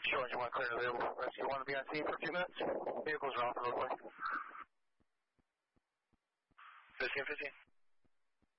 Sure, engine 1 clear and available. Rescue 1 to be on scene for a few minutes. Vehicles are off the roadway. 1515.